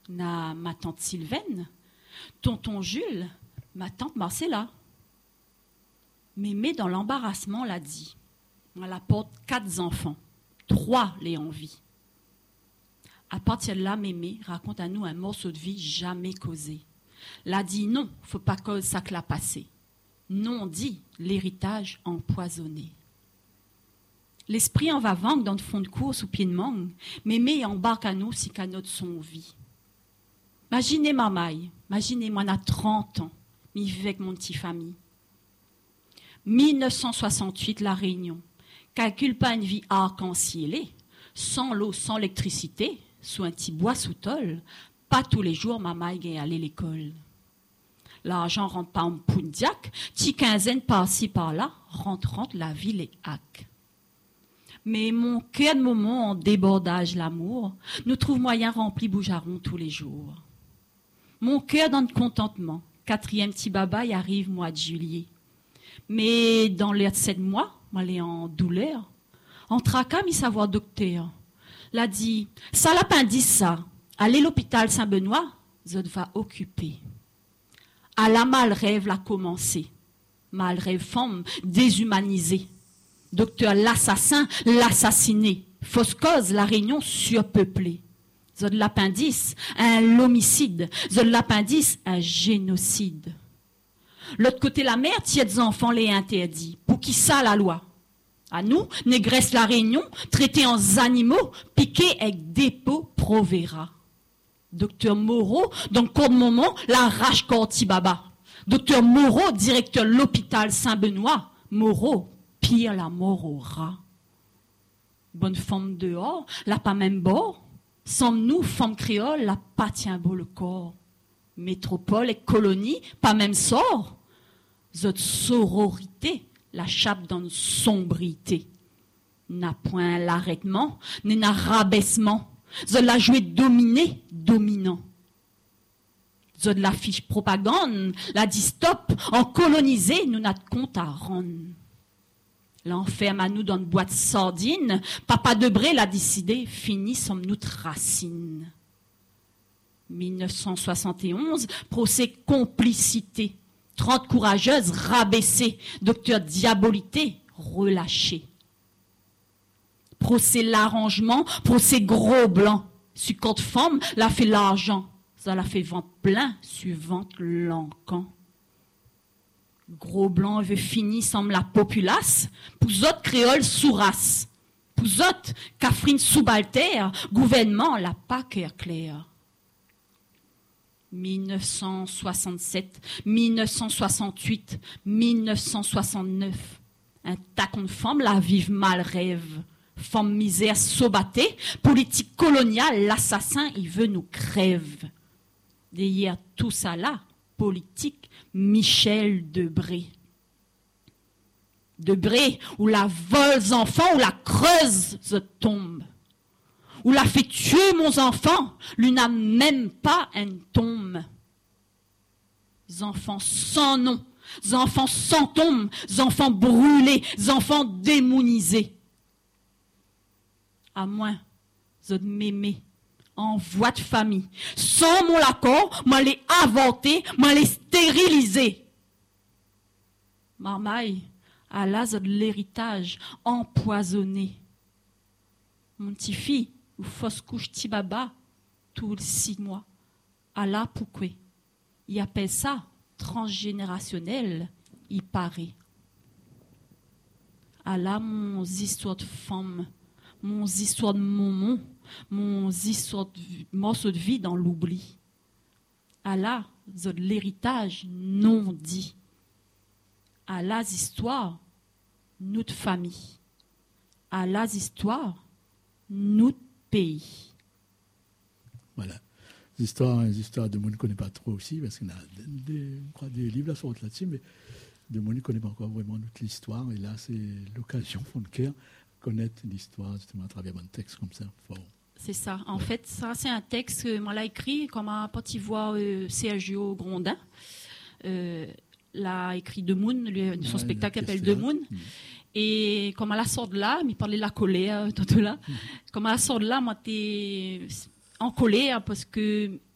ma tante Sylvaine, tonton Jules, ma tante Marcella. Mémé, dans l'embarrassement, l'a dit. Elle apporte 4 enfants, 3 les en vie. À partir de là, Mémé raconte à nous un morceau de vie jamais causé. L'a dit non, faut pas cause ça que l'a passé. Non dit l'héritage empoisonné. L'esprit en va vendre dans le fond de course au pied de mangue, Mémé embarque à nous si qu'à notre son vie. Imaginez ma maille, imaginez moi, on a 30 ans, m'y vivait avec mon petit famille. 1968, La Réunion. Calcule pas une vie arc-en-cielée, sans l'eau, sans l'électricité, sous un petit bois sous tôle, pas tous les jours ma maille est allée à l'école. L'argent rentre pas en Poundiac, petit quinzaine par-ci par-là, rentre la ville est hack. Mais mon cœur de moment en débordage l'amour, nous trouve moyen rempli bougearon tous les jours. Mon cœur dans le contentement, 4e petit baba y arrive mois de juillet. Mais dans les 7 mois, moi elle est en douleur. En tracas, mi savoir docteur. L'a dit, ça l'appendice ça. Allez l'hôpital Saint-Benoît, zot va occuper. À la mal rêve l'a commencé. Mal rêve femme déshumanisée. Docteur l'assassin, l'assassiné. Fausse cause, La Réunion surpeuplée. Zot l'appendice, un l'homicide. Zot l'appendice, un génocide. L'autre côté la mer, tièdes enfants les interdits. Pour qui ça la loi? À nous, négresse La Réunion, traités en animaux, piqués avec dépôt Provera. Docteur Moreau, dans le cours de moment, la rage corti baba. Docteur Moreau, directeur de l'hôpital Saint-Benoît. Moreau, pire la mort au rat. Bonne femme dehors, la pas même bord. Sommes-nous, femmes créoles, la pas tient beau le corps. Métropole et colonie, pas même sort. Zot sororité, la chape dans une sombrité. N'a point l'arrêtement, n'a rabaissement. Zot la joué dominé, dominant. Zot la fiche propagande, la dit stop, en colonisé, nous n'a de compte à rendre. L'enferme à nous dans une boîte sordine, Papa Debré l'a décidé, fini sommes-nous racines. 1971, procès complicité. 30 courageuses rabaissées, docteur diabolité relâché. Procès l'arrangement, procès gros blanc. Succante femme, l'a fait l'argent. Ça l'a fait vente plein, suivante l'encan. Gros blanc veut fini semble la populace, pouzotte créole sous race. Pouzotte, Catherine subaltère, gouvernement la pas cœur clair. 1967, 1968, 1969. Un tacon de femme, la vive mal rêve. Femme misère saubatée, politique coloniale, l'assassin, il veut nous crève. Derrière tout ça là, politique, Michel Debré. Debré, où la vole enfants, où la creuse se tombe. Où la fait tuer mon enfant, lui n'a même pas une tombe. Enfants sans nom, enfants sans tombe, enfants brûlés, enfants démonisés. À moins de m'aimer en voie de famille, sans mon accord, moi les avorter, moi les stériliser. Marmaille, à l'âge de l'héritage empoisonné. Mon petit-fille, ou fausse couche tibaba, tous les 6 mois. Allah pourquoi? Il appelle ça transgénérationnel, il paraît. Allah, mon histoire de femme, mon histoire de moment, mon histoire de morceau de vie dans l'oubli. Allah, l'héritage non dit. Allah, histoire, notre famille. Allah, histoire, notre pays. Voilà. Les histoires de moi ne connais pas trop aussi, parce qu'on a des livres là, sur là-dessus, mais de moi ne connais pas encore vraiment toute l'histoire. Et là, c'est l'occasion, fond de cœur, connaître l'histoire justement à travers un texte comme ça. Fort. C'est ça. En fait, ça, c'est un texte que moi, l'a écrit comme un petit voix Sergio Grondin. L'a écrit De Moon, son spectacle s'appelle De Moon. Et comme à la sorte de là, il parlait de la colère, tout là. Comme à la sorte de là, moi, t'es en colère parce que